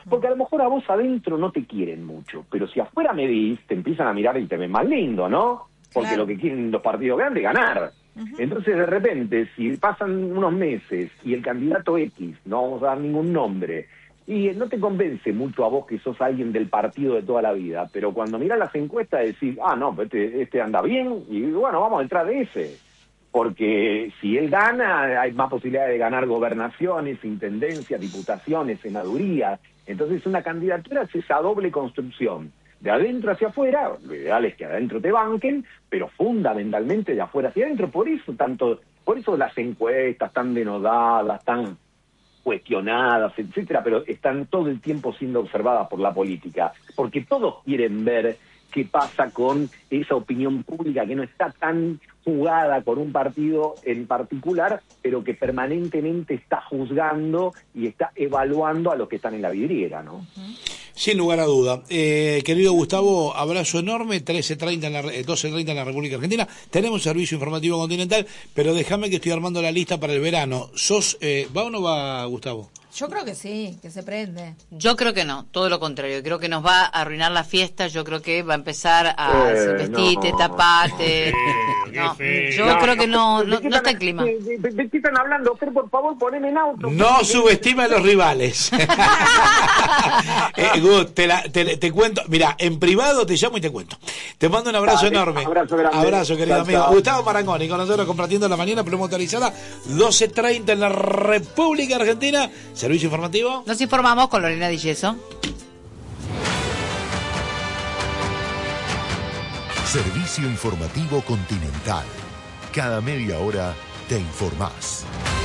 Porque a lo mejor a vos adentro no te quieren mucho, pero si afuera medís, te empiezan a mirar y te ven más lindo, ¿no? Porque Claro. lo que quieren los partidos grandes es ganar. Entonces, de repente, si pasan unos meses y el candidato X, no vamos a dar ningún nombre, y no te convence mucho a vos que sos alguien del partido de toda la vida, pero cuando mirás las encuestas decís, no, pues este anda bien, y bueno, vamos detrás de ese. Porque si él gana, hay más posibilidades de ganar gobernaciones, intendencias, diputaciones, senadurías. Entonces una candidatura es esa doble construcción. De adentro hacia afuera, lo ideal es que adentro te banquen, pero fundamentalmente de afuera hacia adentro. Por eso las encuestas tan denodadas, tan cuestionadas, etcétera, pero están todo el tiempo siendo observadas por la política. Porque todos quieren ver qué pasa con esa opinión pública que no está tan jugada con un partido en particular, pero que permanentemente está juzgando y está evaluando a los que están en la vidriera, ¿no? Sin lugar a duda. Querido Gustavo, abrazo enorme, 12:30 en la República Argentina. Tenemos servicio informativo continental, pero déjame que estoy armando la lista para el verano. ¿Va o no va, Gustavo? Yo creo que sí, que se prende. Yo creo que no, todo lo contrario. Creo que nos va a arruinar la fiesta. Yo creo que va a empezar a vestirte, tapate. Yo creo que no está el clima. ¿De qué están hablando? Fer, por favor, poneme en auto. No subestime a los rivales. Gus, te cuento. Mira, en privado te llamo y te cuento. Te mando un abrazo enorme. Abrazo grande. Abrazo, querido Chao, amigo. chao. Gustavo Marangoni, con nosotros compartiendo la mañana, pero motorizada, 12:30 en la República Argentina. Servicio informativo. Nos informamos con Lorena Di Yeso. Servicio informativo continental. Cada media hora te informás.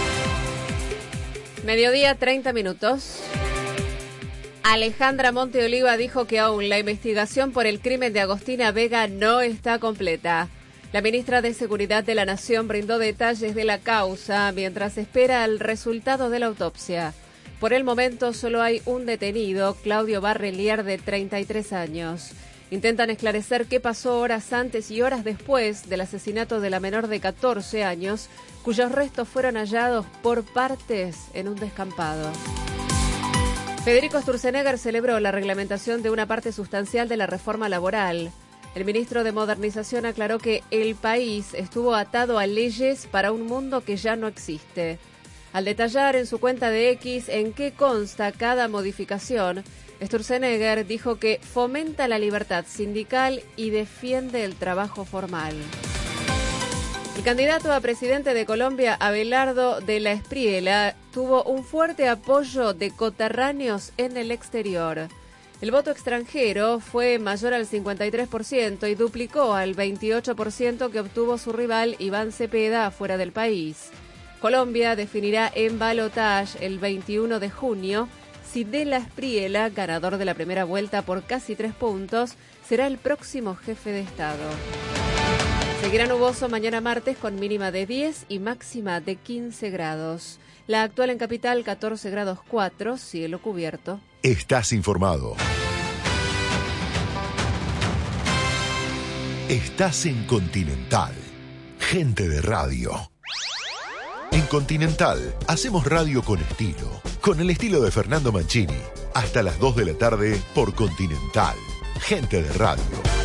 Mediodía, 30 minutos. Alejandra Monteoliva dijo que aún la investigación por el crimen de Agostina Vega no está completa. La ministra de Seguridad de la Nación brindó detalles de la causa mientras espera el resultado de la autopsia. Por el momento solo hay un detenido, Claudio Barrelier, de 33 años. Intentan esclarecer qué pasó horas antes y horas después del asesinato de la menor de 14 años, cuyos restos fueron hallados por partes en un descampado. Federico Sturzenegger celebró la reglamentación de una parte sustancial de la reforma laboral. El ministro de Modernización aclaró que el país estuvo atado a leyes para un mundo que ya no existe. Al detallar en su cuenta de X en qué consta cada modificación, Sturzenegger dijo que fomenta la libertad sindical y defiende el trabajo formal. El candidato a presidente de Colombia, Abelardo de la Espriella, tuvo un fuerte apoyo de coterráneos en el exterior. El voto extranjero fue mayor al 53% y duplicó al 28% que obtuvo su rival Iván Cepeda fuera del país. Colombia definirá en balotaje el 21 de junio si de la Espriella, ganador de la primera vuelta por casi 3 puntos, será el próximo jefe de Estado. Seguirá nuboso mañana martes con mínima de 10 y máxima de 15 grados. La actual en Capital 14 grados 4, cielo cubierto. Estás informado. Estás en Continental. Gente de radio. En Continental hacemos radio con estilo. Con el estilo de Fernando Mancini. Hasta las 2 de la tarde por Continental. Gente de radio.